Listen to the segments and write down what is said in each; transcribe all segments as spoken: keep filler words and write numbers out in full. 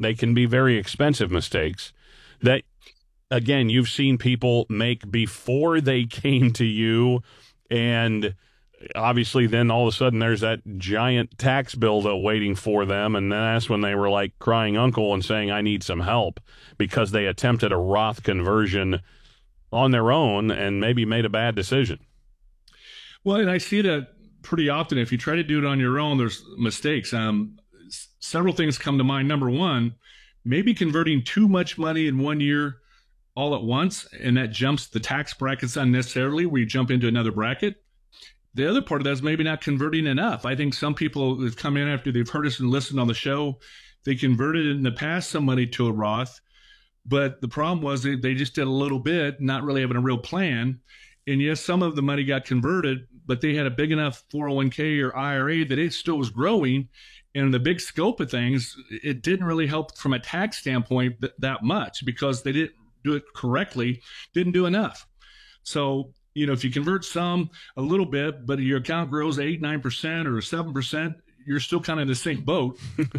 they can be very expensive mistakes that, again, you've seen people make before they came to you, and obviously then all of a sudden there's that giant tax bill that waiting for them, and then that's when they were like crying uncle and saying, I need some help, because they attempted a Roth conversion on their own and maybe made a bad decision. Well, and I see that pretty often. If you try to do it on your own, there's mistakes. Um, s- several things come to mind. Number one, maybe converting too much money in one year all at once, and that jumps the tax brackets unnecessarily, where you jump into another bracket. The other part of that is maybe not converting enough. I think some people have come in after they've heard us and listened on the show. They converted in the past some money to a Roth, but the problem was they, they just did a little bit, not really having a real plan. And yes, some of the money got converted, but they had a big enough four oh one k or I R A that it still was growing. And in the big scope of things, it didn't really help from a tax standpoint th- that much, because they didn't do it correctly, didn't do enough. So, you know, if you convert some a little bit, but your account grows eight, nine percent or seven percent, you're still kind of in the same boat.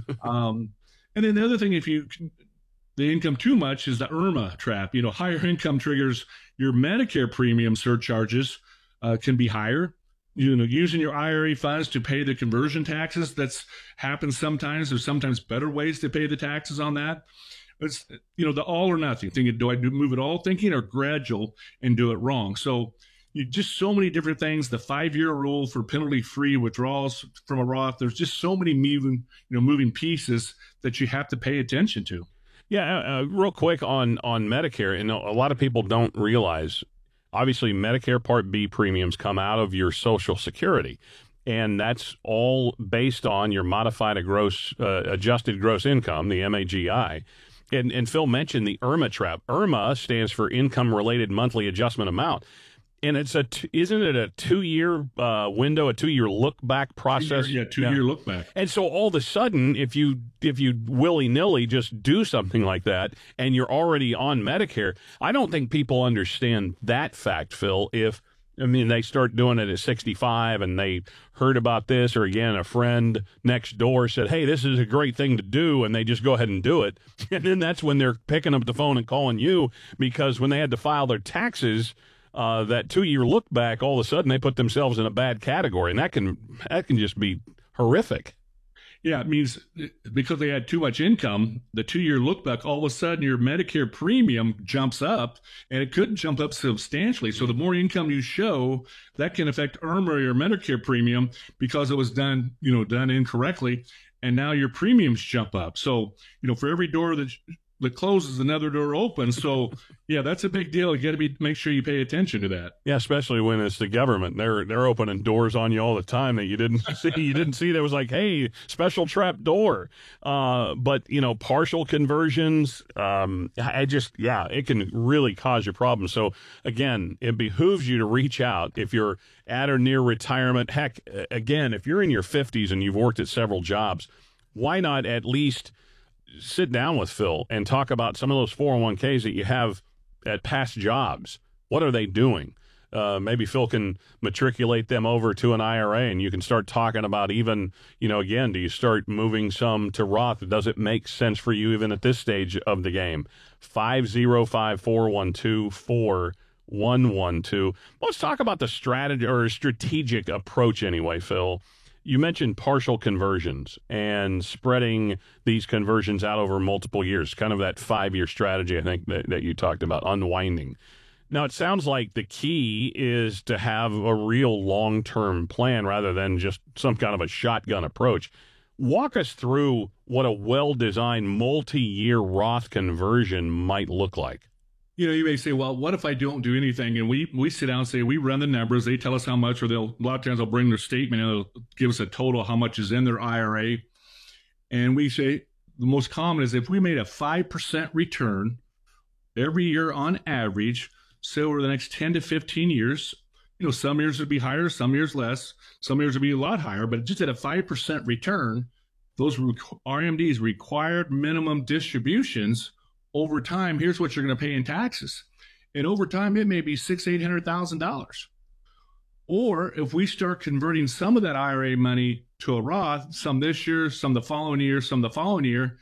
um, and then the other thing, if you, the income too much, is the IRMA trap. You know, higher income triggers your Medicare premium surcharges uh, can be higher. You know, using your I R A funds to pay the conversion taxes, that's happens sometimes. There's sometimes better ways to pay the taxes on that. It's, you know, the all or nothing thinking, do I do move it all thinking, or gradual and do it wrong? So you just so many different things. The five-year rule for penalty-free withdrawals from a Roth. There's just so many moving, you know, moving pieces that you have to pay attention to. Yeah, uh, real quick on, on Medicare, and a lot of people don't realize, obviously Medicare Part B premiums come out of your Social Security, and that's all based on your modified a gross uh, adjusted gross income, the M A G I. And, and Phil mentioned the IRMA trap. IRMA stands for Income-Related Monthly Adjustment Amount. And it's a, t- isn't it a two-year uh, window, a two-year look-back process? Two-year, yeah, two-year yeah. look-back. And so all of a sudden, if you if you willy-nilly just do something like that, and you're already on Medicare, I don't think people understand that fact, Phil. If I mean, they start doing it at sixty-five, and they heard about this, or again, a friend next door said, hey, this is a great thing to do, and they just go ahead and do it. And then that's when they're picking up the phone and calling you, because when they had to file their taxes, uh, that two-year look back, all of a sudden they put themselves in a bad category, and that can that can just be horrific. Yeah, it means because they had too much income, the two-year look back, all of a sudden your Medicare premium jumps up, and it couldn't jump up substantially. So the more income you show, that can affect IRMA or your Medicare premium, because it was done, you know, done incorrectly, and now your premiums jump up. So, you know, for every door that that closes, another door opens. So, yeah, that's a big deal. You got to be make sure you pay attention to that. Yeah, especially when it's the government. They're they're opening doors on you all the time that you didn't see. You didn't see. There was like, hey, special trap door. Uh, but you know, partial conversions. Um, I just yeah, it can really cause you problems. So again, it behooves you to reach out if you're at or near retirement. Heck, again, if you're in your fifties and you've worked at several jobs, why not at least sit down with Phil and talk about some of those four oh one k's that you have at past jobs. What are they doing? Uh, maybe Phil can matriculate them over to an I R A, and you can start talking about even, you know, again, do you start moving some to Roth? Does it make sense for you even at this stage of the game? five oh five, four one two, four one one two. Let's talk about the strategy or strategic approach anyway, Phil. You mentioned partial conversions and spreading these conversions out over multiple years, kind of that five-year strategy, I think, that, that you talked about, unwinding. Now, it sounds like the key is to have a real long-term plan rather than just some kind of a shotgun approach. Walk us through what a well-designed multi-year Roth conversion might look like. You know, you may say, well, what if I don't do anything? And we we sit down and say, we run the numbers. They tell us how much, or they'll, a lot of times they'll bring their statement and it'll give us a total how much is in their I R A. And we say the most common is if we made a five percent return every year on average, so over the next ten to fifteen years, you know, some years would be higher, some years less, some years would be a lot higher, but just at a five percent return, those R M Ds, required minimum distributions, over time, here's what you're going to pay in taxes. And over time, it may be six, eight hundred thousand dollars. Or if we start converting some of that I R A money to a Roth, some this year, some the following year, some the following year,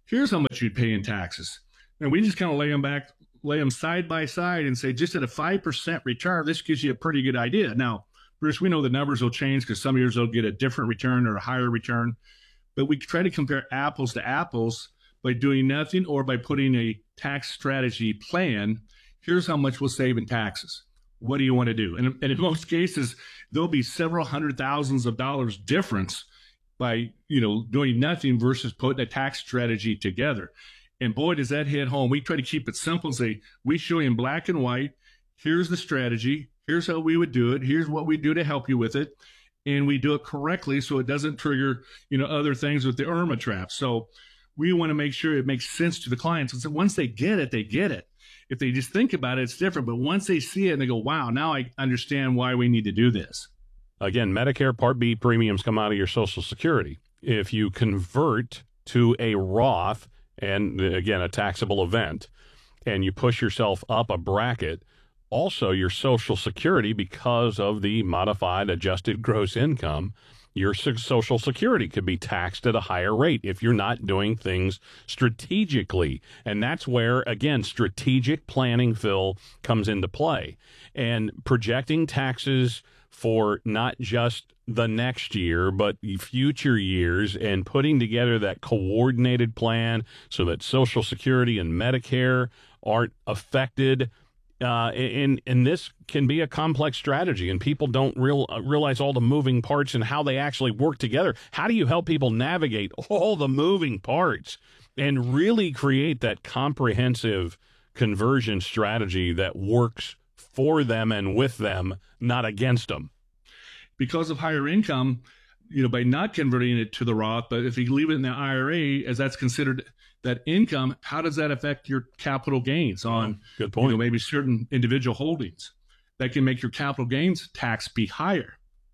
Here's how much you'd pay in taxes. And we just kind of lay them back, lay them side by side and say, just at a five percent return, this gives you a pretty good idea. Now, Bruce, we know the numbers will change because some years they'll get a different return or a higher return, but we try to compare apples to apples by doing nothing or by putting a tax strategy plan. Here's how much we'll save in taxes. What do you want to do? And, and in most cases, there'll be several hundred thousands of dollars difference by, you know, doing nothing versus putting a tax strategy together. And boy, does that hit home. We try to keep it simple and say, we show you in black and white, here's the strategy, here's how we would do it, here's what we do to help you with it. And we do it correctly so it doesn't trigger, you know, other things with the IRMA trap. So we want to make sure it makes sense to the clients. And so once they get it, they get it. If they just think about it, it's different. But once they see it and they go, wow, now I understand why we need to do this. Again, Medicare Part B premiums come out of your Social Security. If you convert to a Roth, and again, a taxable event, and you push yourself up a bracket, also your Social Security, because of the modified adjusted gross income, your Social Security could be taxed at a higher rate if you're not doing things strategically. And that's where, again, strategic planning, Phil, comes into play. And projecting taxes for not just the next year, but future years, and putting together that coordinated plan so that Social Security and Medicare aren't affected. Uh, and, and this can be a complex strategy, and people don't real, uh, realize all the moving parts and how they actually work together. How do you help people navigate all the moving parts and really create that comprehensive conversion strategy that works for them and with them, not against them? Because of higher income, you know, by not converting it to the Roth, but if you leave it in the I R A, as that's considered that income, how does that affect your capital gains on, good point, you know, maybe certain individual holdings? That can make your capital gains tax be higher.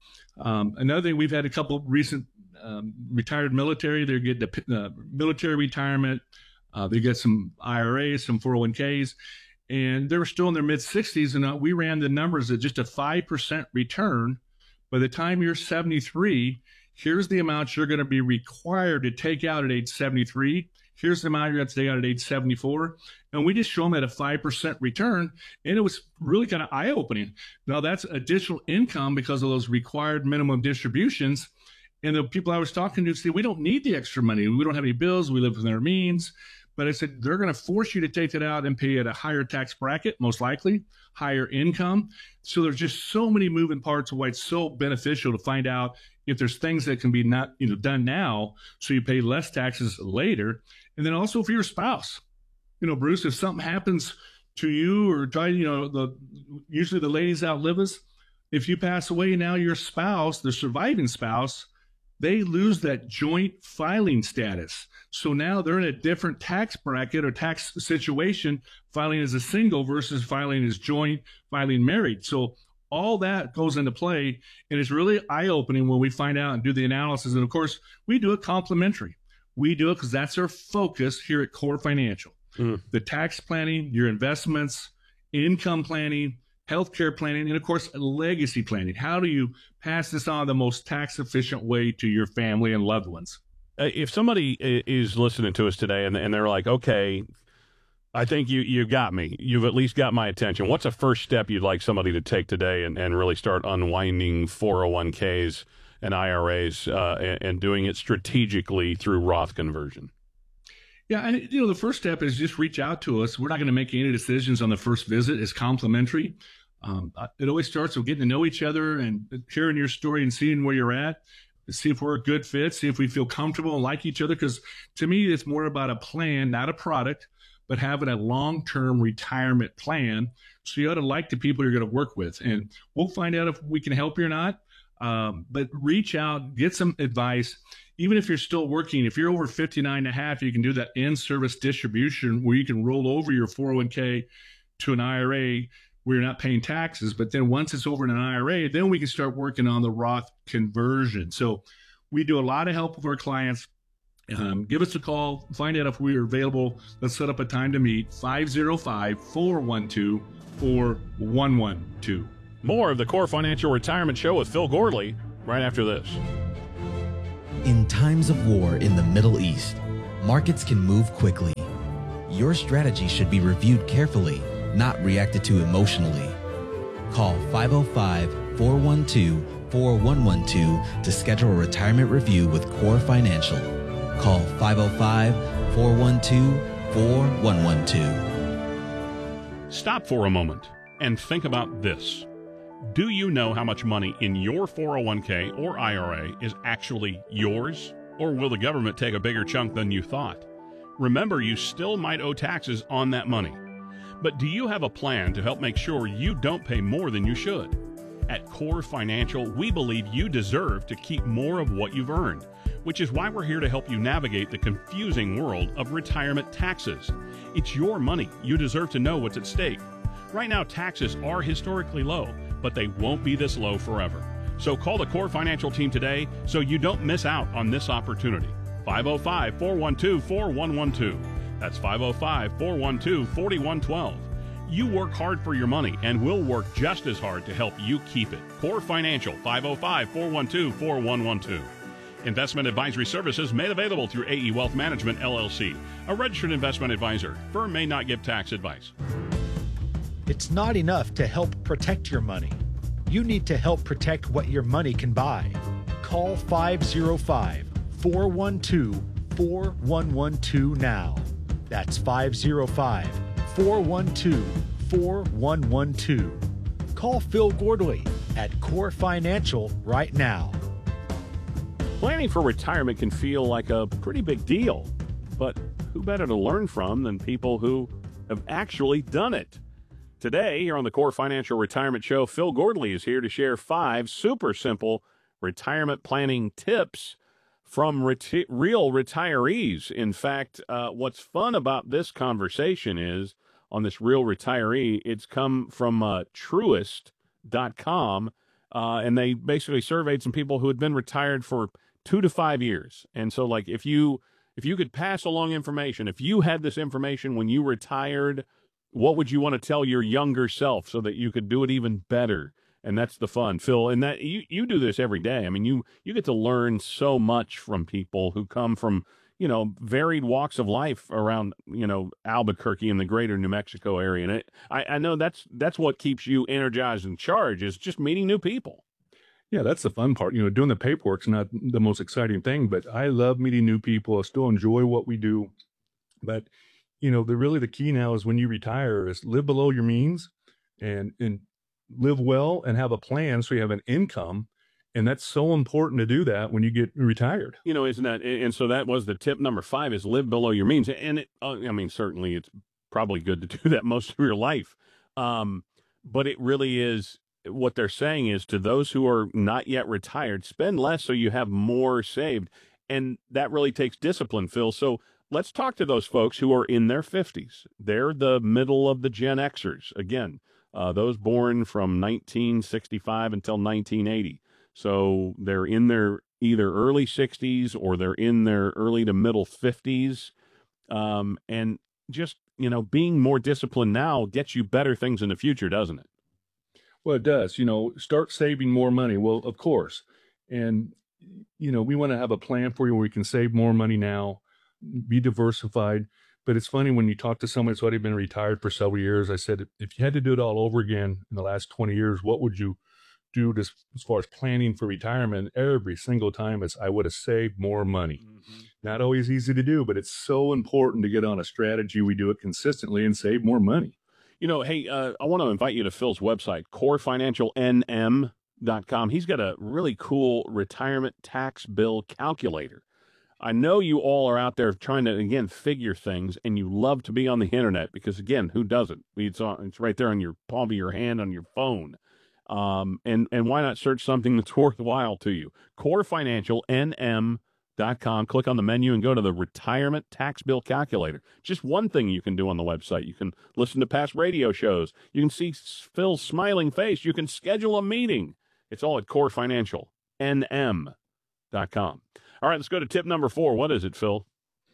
Um, another thing, we've had a couple of recent um, retired military, they're getting a uh, military retirement. Uh, they get some I R As, some four oh one Ks, and they were still in their mid sixties. And uh, we ran the numbers at just a five percent return. By the time you're seventy-three, here's the amount you're going to be required to take out at age seventy-three. Here's the amount you're going to take out at age seventy-four. And we just show them at a five percent return. And it was really kind of eye-opening. Now, that's additional income because of those required minimum distributions. And the people I was talking to say, we don't need the extra money. We don't have any bills. We live within our means. But I said, they're going to force you to take that out and pay at a higher tax bracket, most likely, higher income. So there's just so many moving parts of why it's so beneficial to find out if there's things that can be not, you know, done now so you pay less taxes later. And then also for your spouse. You know, Bruce, if something happens to you or try, you know, the usually the ladies outlive us. If you pass away, now your spouse, the surviving spouse, they lose that joint filing status. So now they're in a different tax bracket or tax situation, filing as a single versus filing as joint, filing married. So all that goes into play, and it's really eye-opening when we find out and do the analysis. And of course, we do it complimentary. We do it because that's our focus here at Core Financial. Mm. The tax planning, your investments, income planning, healthcare planning, and of course, legacy planning. How do you pass this on the most tax efficient way to your family and loved ones? Uh, if somebody is listening to us today and, and they're like, okay, I think you, you got me. You've at least got my attention. What's a first step you'd like somebody to take today and, and really start unwinding four oh one Ks and I R As uh, and, and doing it strategically through Roth conversion? Yeah, and you know, the first step is just reach out to us. We're not going to make any decisions on the first visit. It's complimentary. Um, it always starts with getting to know each other and hearing your story and seeing where you're at. See if we're a good fit, see if we feel comfortable and like each other. Because to me, it's more about a plan, not a product, but having a long-term retirement plan. So you ought to like the people you're going to work with. And we'll find out if we can help you or not. Um, but reach out, get some advice. Even if you're still working, if you're over fifty-nine and a half, you can do that in-service distribution where you can roll over your four oh one K to an I R A where you're not paying taxes. But then once it's over in an I R A, then we can start working on the Roth conversion. So we do a lot of help with our clients. Um, give us a call, find out if we are available. Let's set up a time to meet. five oh five, four one two, four one one two. More of the Core Financial Retirement Show with Phil Gordley right after this. In times of war in the Middle East, Markets can move quickly. Your strategy should be reviewed carefully, not reacted to emotionally. Call five oh five, four one two, four one one two to schedule a retirement review with Core Financial. Call five oh five, four one two, four one one two. Stop for a moment and think about this. Do you know how much money in your four oh one k or I R A is actually yours? Or will the government take a bigger chunk than you thought? Remember, you still might owe taxes on that money. But do you have a plan to help make sure you don't pay more than you should? At Core Financial, we believe you deserve to keep more of what you've earned, which is why we're here to help you navigate the confusing world of retirement taxes. It's your money. You deserve to know what's at stake. Right now, taxes are historically low, but they won't be this low forever. So call the Core Financial team today so you don't miss out on this opportunity. five oh five, four one two, four one one two. That's five oh five, four one two, four one one two. You work hard for your money, and we'll work just as hard to help you keep it. Core Financial, five oh five, four one two, four one one two. Investment advisory services made available through A E Wealth Management, L L C, a registered investment advisor. Firm may not give tax advice. It's not enough to help protect your money. You need to help protect what your money can buy. Call five oh five, four one two, four one one two now. That's five oh five, four one two, four one one two. Call Phil Gordley at Core Financial right now. Planning for retirement can feel like a pretty big deal, but who better to learn from than people who have actually done it? Today, here on the Core Financial Retirement Show, Phil Gordley is here to share five super simple retirement planning tips from reti- real retirees. In fact, uh, what's fun about this conversation is, on this real retiree, it's come from uh, Truist dot com, uh, and they basically surveyed some people who had been retired for two to five years. And so, like, if you if you could pass along information, if you had this information when you retired, what would you want to tell your younger self so that you could do it even better? And that's the fun, Phil. And that you, you do this every day. I mean, you you get to learn so much from people who come from, you know, varied walks of life around, you know, Albuquerque and the greater New Mexico area. And it, I, I know that's that's what keeps you energized and charged, is just meeting new people. Yeah, that's the fun part. You know, doing the paperwork's not the most exciting thing, but I love meeting new people. I still enjoy what we do. But you know, the really the key now is when you retire is live below your means and, and live well and have a plan so you have an income. And that's so important to do that when you get retired. You know, isn't that, and so that was the tip number five, is live below your means. And it, uh, I mean, certainly it's probably good to do that most of your life. Um, but it really is, what they're saying is, to those who are not yet retired, spend less so you have more saved. And that really takes discipline, Phil. So let's talk to those folks who are in their fifties. They're the middle of the Gen Xers. Again, uh, those born from nineteen sixty-five until nineteen eighty. So they're in their either early sixties or they're in their early to middle fifties. Um, and just, you know, being more disciplined now gets you better things in the future, doesn't it? Well, it does. You know, start saving more money. Well, of course. And, you know, we want to have a plan for you where we can save more money now, be diversified. But it's funny when you talk to someone that's already been retired for several years. I said, if you had to do it all over again in the last twenty years, what would you do to, as far as planning for retirement? Every single time is, I would have saved more money. Mm-hmm. Not always easy to do, but it's so important to get on a strategy. We do it consistently and save more money. You know, hey, uh, I want to invite you to Phil's website, core financial n m dot com. He's got a really cool retirement tax bill calculator. I know you all are out there trying to, again, figure things, and you love to be on the internet because, again, who doesn't? It's, on, it's right there on your palm of your hand on your phone. Um, and, and why not search something that's worthwhile to you? core financial n m dot com. Click on the menu and go to the retirement tax bill calculator. Just one thing you can do on the website. You can listen to past radio shows. You can see Phil's smiling face. You can schedule a meeting. It's all at core financial n m dot com. All right, let's go to tip number four. What is it, Phil?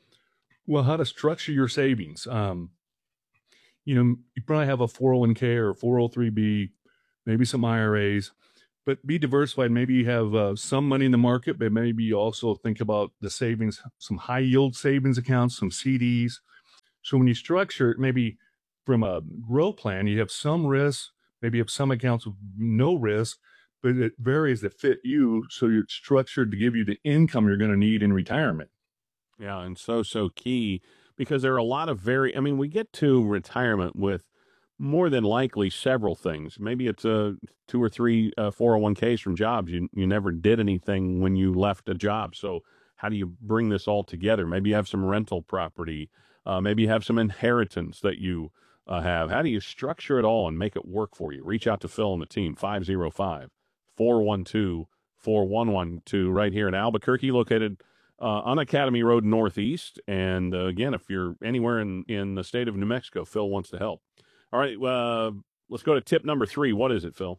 Well, how to structure your savings. Um, you know, you probably have a four oh one k or a four oh three b, maybe some I R As, But be diversified. Maybe you have uh, some money in the market, but maybe you also think about the savings, some high yield savings accounts, some C Ds. So when you structure it, maybe from a growth plan, you have some risk, maybe you have some accounts with no risk, but it varies that fit you. So you're structured to give you the income you're going to need in retirement. Yeah, and so, so key, because there are a lot of very, I mean, we get to retirement with more than likely several things. Maybe it's a two or three uh, four oh one k's from jobs. You, you never did anything when you left a job. So how do you bring this all together? Maybe you have some rental property. Uh, maybe you have some inheritance that you uh, have. How do you structure it all and make it work for you? Reach out to Phil and the team, five oh five, four one two, four one one two, right here in Albuquerque, located uh, on Academy Road Northeast. And uh, again, if you're anywhere in, in the state of New Mexico, Phil wants to help. All right, uh, let's go to tip number three. What is it, Phil?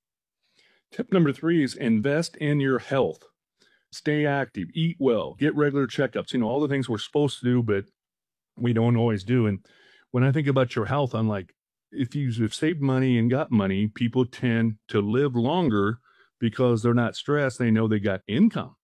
Tip number three is invest in your health. Stay active, eat well, get regular checkups. You know, all the things we're supposed to do, but we don't always do. And when I think about your health, I'm like, if you've saved money and got money, people tend to live longer because they're not stressed. They know they got income.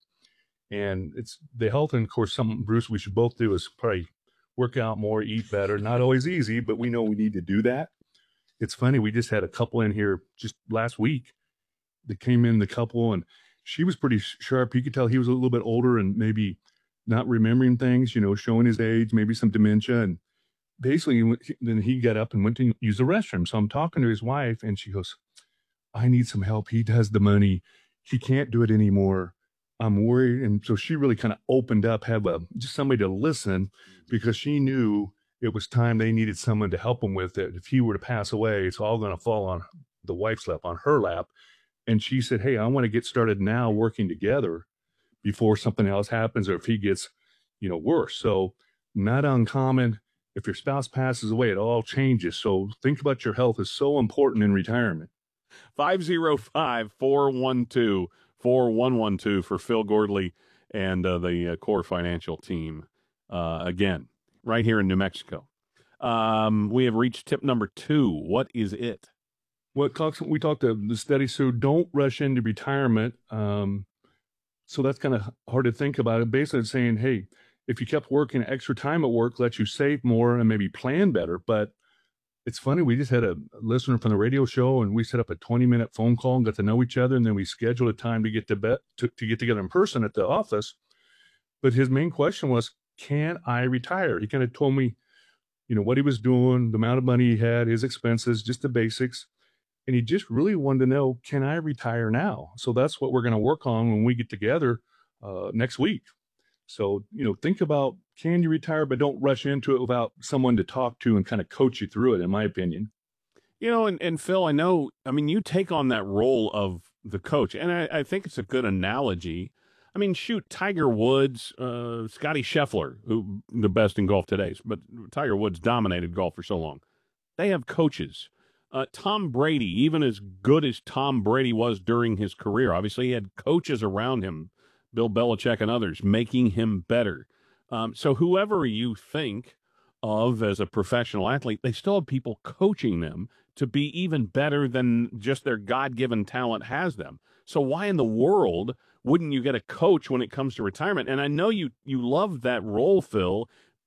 And it's the health, and of course, something, Bruce, we should both do is probably work out more, eat better. Not always easy, but we know we need to do that. It's funny. We just had a couple in here just last week that came in, the couple, and she was pretty sharp. You could tell he was a little bit older and maybe not remembering things, you know, showing his age, maybe some dementia. And basically then he got up and went to use the restroom. So I'm talking to his wife and she goes, I need some help. He has the money. He can't do it anymore. I'm worried. And so she really kind of opened up, had a, just somebody to listen, because she knew it was time they needed someone to help them with it. If he were to pass away, it's all going to fall on the wife's lap, on her lap. And she said, hey, I want to get started now working together before something else happens, or if he gets, you know, worse. So not uncommon. If your spouse passes away, it all changes. So think about your health is so important in retirement. five oh five, four one two, four one one two for Phil Gordley and uh, the uh, Core Financial team. Uh, again, right here in New Mexico. Um, we have reached tip number two. What is it? What talks, we talked to the study, so don't rush into retirement. Um, so that's kind of hard to think about it. Basically, it's saying, hey, if you kept working extra time at work, let you save more and maybe plan better. But it's funny, we just had a listener from the radio show, and we set up a twenty minute phone call and got to know each other. And then we scheduled a time to get to, bet, to, to get together in person at the office. But his main question was, can I retire? He kind of told me, you know, what he was doing, the amount of money he had, his expenses, just the basics. And he just really wanted to know, can I retire now? So that's what we're going to work on when we get together uh, next week. So, you know, think about, can you retire, but don't rush into it without someone to talk to and kind of coach you through it, in my opinion. You know, and, and Phil, I know, I mean, you take on that role of the coach, and I, I think it's a good analogy. I mean, shoot, Tiger Woods, uh, Scotty Scheffler, who the best in golf today, but Tiger Woods dominated golf for so long. They have coaches. Uh, Tom Brady, even as good as Tom Brady was during his career, obviously he had coaches around him, Bill Belichick and others, making him better. Um, so whoever you think of as a professional athlete, they still have people coaching them to be even better than just their God-given talent has them. So why in the world wouldn't you get a coach when it comes to retirement? And I know you you love that role, Phil,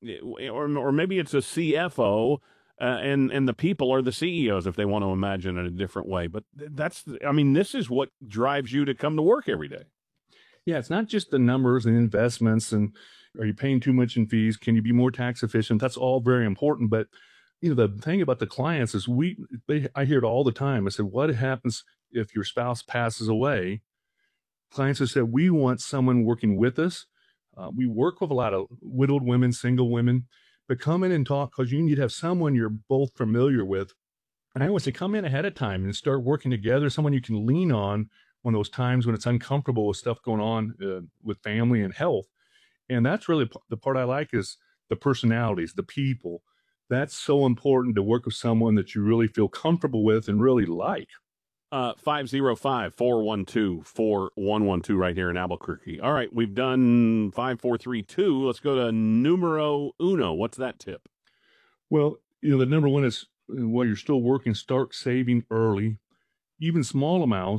or, or maybe it's a C F O, Uh, and and the people are the C E Os if they want to imagine it a different way. But that's, I mean, this is what drives you to come to work every day. Yeah, it's not just the numbers and investments and are you paying too much in fees? Can you be more tax efficient? That's all very important. But, you know, the thing about the clients is we, they, I hear it all the time. I said, what happens if your spouse passes away? Clients have said, we want someone working with us. Uh, we work with a lot of widowed women, single women. But come in and talk, because you need to have someone you're both familiar with. And I always say, come in ahead of time and start working together, someone you can lean on when those times when it's uncomfortable with stuff going on uh, with family and health. And that's really the part I like, is the personalities, the people. That's so important, to work with someone that you really feel comfortable with and really like. Uh, five oh five, four one two, four one one two right here in Albuquerque. All right, we've done five, four, three, two. Let's go to numero uno. What's that tip? Well, you know, the number one is, while you're still working, start saving early, even small amounts,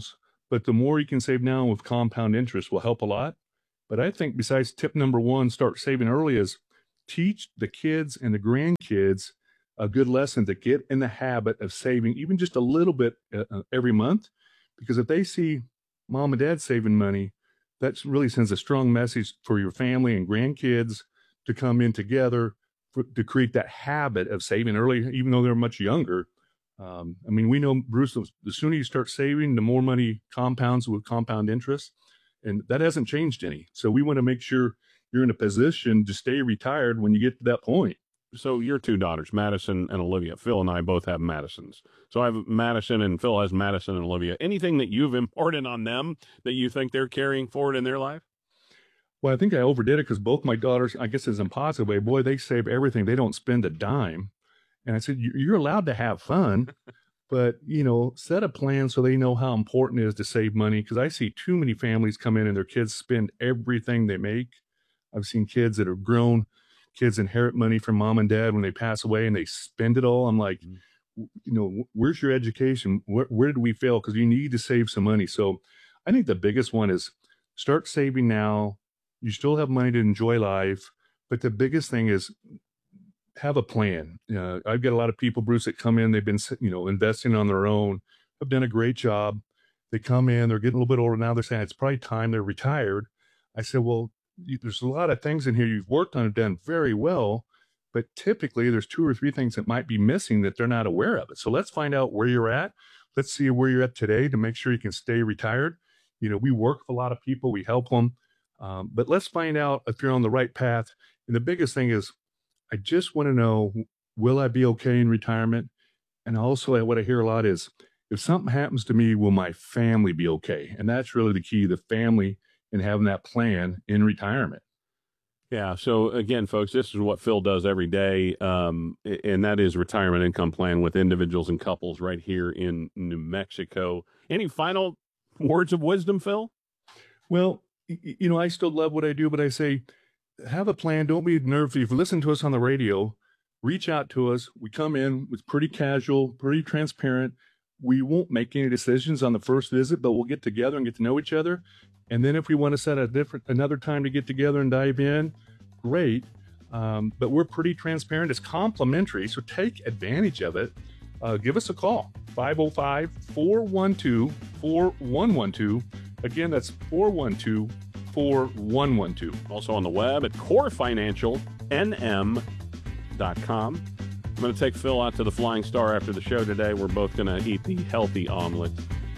but the more you can save now with compound interest will help a lot. But I think besides tip number one, start saving early, is teach the kids and the grandkids a good lesson to get in the habit of saving even just a little bit uh, every month. Because if they see mom and dad saving money, that really sends a strong message for your family and grandkids to come in together for, to create that habit of saving early, even though they're much younger. Um, I mean, we know, Bruce, the sooner you start saving, the more money compounds with compound interest. And that hasn't changed any. So we want to make sure you're in a position to stay retired when you get to that point. So your two daughters, Madison and Olivia, Phil and I both have Madisons. So I have Madison and Phil has Madison and Olivia. Anything that you've imparted on them that you think they're carrying forward in their life? Well, I think I overdid it because both my daughters, I guess it's impossible way, boy, they save everything. They don't spend a dime. And I said, you're allowed to have fun, but, you know, set a plan so they know how important it is to save money. Because I see too many families come in and their kids spend everything they make. I've seen kids that are grown. Kids inherit money from mom and dad when they pass away and they spend it all. I'm like, mm-hmm. you know, where's your education? Where, where did we fail? Because you need to save some money. So I think the biggest one is start saving now. You still have money to enjoy life. But the biggest thing is have a plan. Uh, I've got a lot of people, Bruce, that come in, they've been, you know, investing on their own, have done a great job. They come in, they're getting a little bit older now. They're saying it's probably time they're retired. I said, well, there's a lot of things in here you've worked on and done very well, but typically there's two or three things that might be missing that they're not aware of it. So let's find out where you're at. Let's see where you're at today to make sure you can stay retired. You know, we work with a lot of people, we help them, um, but let's find out if you're on the right path. And the biggest thing is, I just want to know, will I be okay in retirement? And also what I hear a lot is, if something happens to me, will my family be okay? And that's really the key, the family, and having that plan in retirement. Yeah. So again, folks, this is what Phil does every day. Um, and that is retirement income plan with individuals and couples right here in New Mexico. Any final words of wisdom, Phil? Well, you know, I still love what I do, but I say, have a plan. Don't be nervous. If you listen to us on the radio, reach out to us. We come in with pretty casual, pretty transparent. We won't make any decisions on the first visit, but we'll get together and get to know each other. And then if we want to set a different, another time to get together and dive in, great. Um, but we're pretty transparent. It's complimentary, so take advantage of it. Uh, give us a call, five oh five, four one two, four one one two. Again, that's four one two, four one one two. Also on the web at core financial n m dot com. I'm going to take Phil out to the Flying Star after the show today. We're both going to eat the healthy omelet.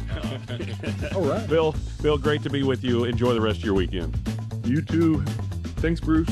All right. Phil, Phil, great to be with you. Enjoy the rest of your weekend. You too. Thanks, Bruce.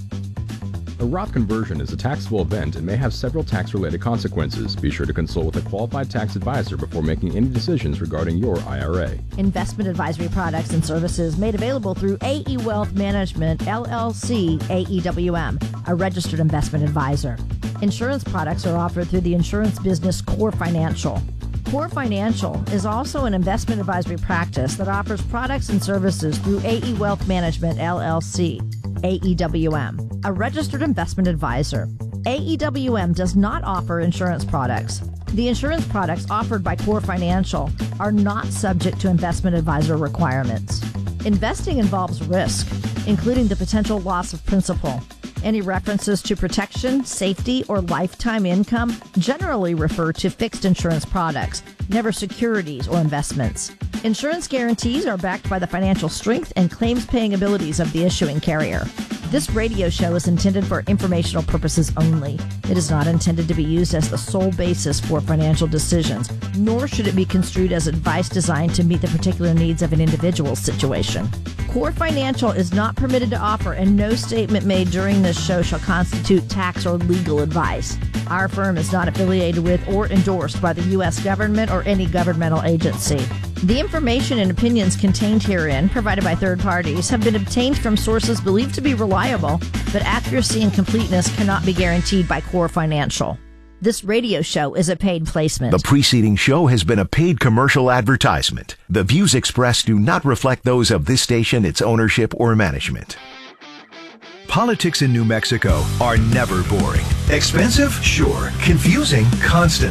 A Roth conversion is a taxable event and may have several tax-related consequences. Be sure to consult with a qualified tax advisor before making any decisions regarding your I R A. Investment advisory products and services made available through A E Wealth Management, L L C, A E W M, a registered investment advisor. Insurance products are offered through the insurance business Core Financial. Core Financial is also an investment advisory practice that offers products and services through A E Wealth Management, L L C, A E W M, a registered investment advisor. A E W M does not offer insurance products. The insurance products offered by Core Financial are not subject to investment advisor requirements. Investing involves risk, including the potential loss of principal. Any references to protection, safety, or lifetime income generally refer to fixed insurance products, never securities or investments. Insurance guarantees are backed by the financial strength and claims-paying abilities of the issuing carrier. This radio show is intended for informational purposes only. It is not intended to be used as the sole basis for financial decisions, nor should it be construed as advice designed to meet the particular needs of an individual's situation. Core Financial is not permitted to offer, and no statement made during this show shall constitute tax or legal advice. Our firm is not affiliated with or endorsed by the U S government or any governmental agency. The information and opinions contained herein, provided by third parties, have been obtained from sources believed to be reliable, but accuracy and completeness cannot be guaranteed by Core Financial. This radio show is a paid placement. The preceding show has been a paid commercial advertisement. The views expressed do not reflect those of this station, its ownership, or management. Politics in New Mexico are never boring. Expensive? Sure. Confusing? Constantly.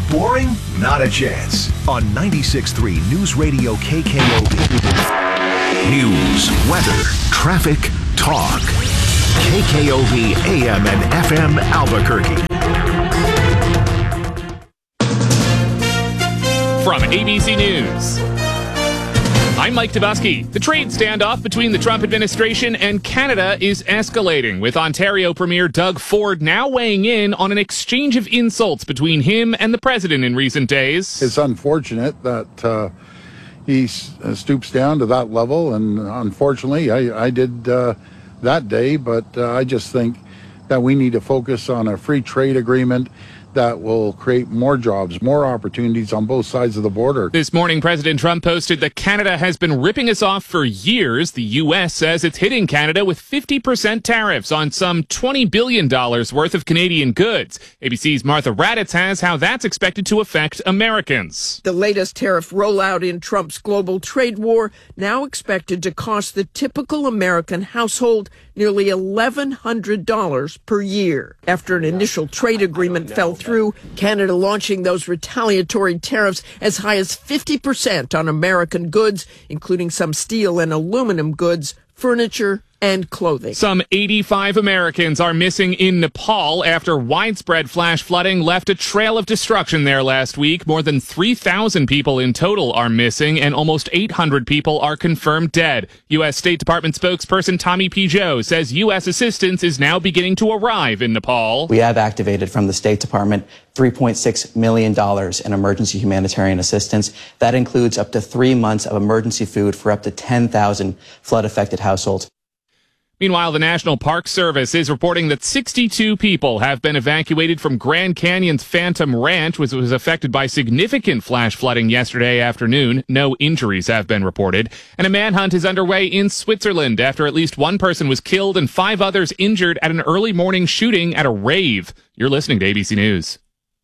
Boring? Not a chance. On ninety-six point three News Radio K K O V. News, weather, traffic, talk. K K O V A M and F M Albuquerque. From A B C News, I'm Mike Tobusky. The trade standoff between the Trump administration and Canada is escalating, with Ontario Premier Doug Ford now weighing in on an exchange of insults between him and the president in recent days. It's unfortunate that uh, he s- stoops down to that level, and unfortunately, I, I did uh, that day, but uh, I just think that we need to focus on a free trade agreement that will create more jobs, more opportunities on both sides of the border. This morning, President Trump posted that Canada has been ripping us off for years. The U S says it's hitting Canada with fifty percent tariffs on some twenty billion dollars worth of Canadian goods. A B C's Martha Raddatz has how that's expected to affect Americans. The latest tariff rollout in Trump's global trade war now expected to cost the typical American household nearly eleven hundred dollars per year. After an initial trade agreement fell through, Canada launching those retaliatory tariffs as high as fifty percent on American goods, including some steel and aluminum goods, furniture, and clothing. Some eighty-five Americans are missing in Nepal after widespread flash flooding left a trail of destruction there last week. More than three thousand people in total are missing, and almost eight hundred people are confirmed dead. U S State Department spokesperson Tommy Pigeot says U S assistance is now beginning to arrive in Nepal. We have activated from the State Department three point six million dollars in emergency humanitarian assistance. That includes up to three months of emergency food for up to ten thousand flood-affected households. Meanwhile, the National Park Service is reporting that sixty-two people have been evacuated from Grand Canyon's Phantom Ranch, which was affected by significant flash flooding yesterday afternoon. No injuries have been reported. And a manhunt is underway in Switzerland after at least one person was killed and five others injured at an early morning shooting at a rave. You're listening to A B C News.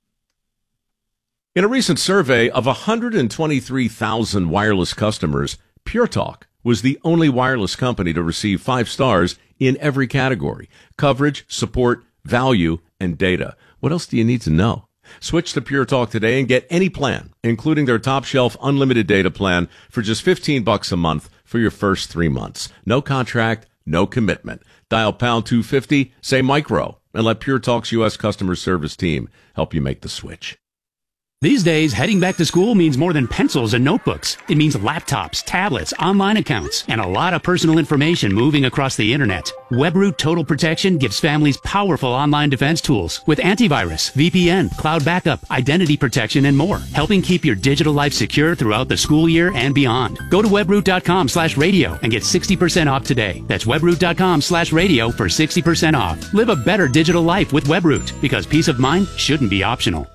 In a recent survey of one hundred twenty-three thousand wireless customers, Pure Talk was the only wireless company to receive five stars in every category: coverage, support, value, and data. What else do you need to know? Switch to Pure Talk today and get any plan, including their top shelf unlimited data plan, for just fifteen bucks a month for your first three months. No contract, no commitment. Dial pound two fifty, say micro, and let Pure Talk's U S customer service team help you make the switch. These days, heading back to school means more than pencils and notebooks. It means laptops, tablets, online accounts, and a lot of personal information moving across the internet. WebRoot Total Protection gives families powerful online defense tools with antivirus, V P N, cloud backup, identity protection, and more, helping keep your digital life secure throughout the school year and beyond. Go to webroot.com slash radio and get sixty percent off today. That's webroot.com slash radio for sixty percent off. Live a better digital life with WebRoot, because peace of mind shouldn't be optional.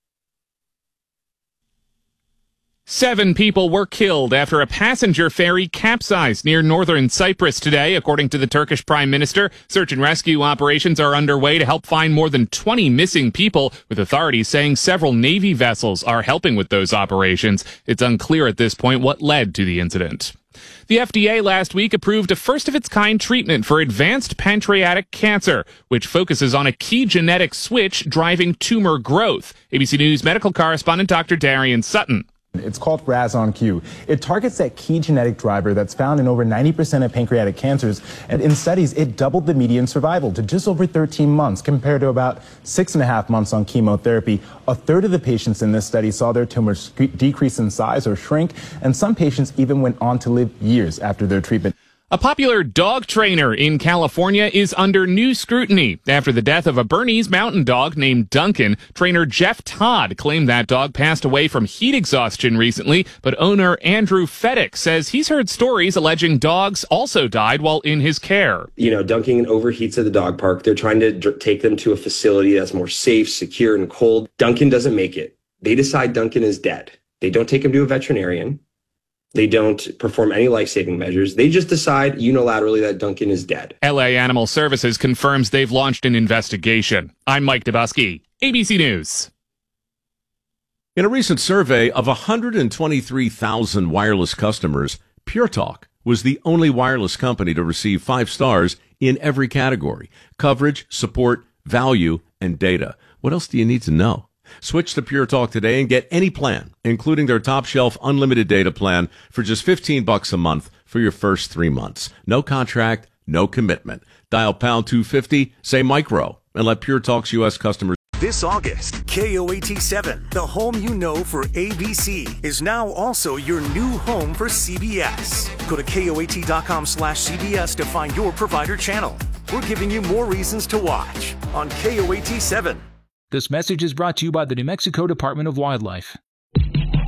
Seven people were killed after a passenger ferry capsized near northern Cyprus today, according to the Turkish Prime Minister. Search and rescue operations are underway to help find more than twenty missing people, with authorities saying several Navy vessels are helping with those operations. It's unclear at this point what led to the incident. The F D A last week approved a first-of-its-kind treatment for advanced pancreatic cancer, which focuses on a key genetic switch driving tumor growth. A B C News medical correspondent Doctor Darian Sutton. It's called R A S on Q. It targets that key genetic driver that's found in over ninety percent of pancreatic cancers. And in studies, it doubled the median survival to just over thirteen months compared to about six and a half months on chemotherapy. A third of the patients in this study saw their tumors decrease in size or shrink, and some patients even went on to live years after their treatment. A popular dog trainer in California is under new scrutiny after the death of a Bernese mountain dog named Duncan. Trainer Jeff Todd claimed that dog passed away from heat exhaustion recently, but owner Andrew Fedek says he's heard stories alleging dogs also died while in his care. You know, Duncan overheats at the dog park. They're trying to dr- take them to a facility that's more safe, secure, and cold. Duncan doesn't make it. They decide Duncan is dead. They don't take him to a veterinarian. They don't perform any life-saving measures. They just decide unilaterally that Duncan is dead. L A Animal Services confirms they've launched an investigation. I'm Mike Tobusky, A B C News. In a recent survey of one hundred twenty-three thousand wireless customers, Pure Talk was the only wireless company to receive five stars in every category: coverage, support, value, and data. What else do you need to know? Switch to Pure Talk today and get any plan, including their top shelf unlimited data plan, for just fifteen bucks a month for your first three months. No contract, no commitment. Dial pound two fifty, say micro, and let Pure Talk's U S customers. This August, K O A T seven, the home you know for A B C, is now also your new home for C B S. Go to K O A T dot com slash C B S to find your provider channel. We're giving you more reasons to watch on K O A T seven. This message is brought to you by the New Mexico Department of Wildlife.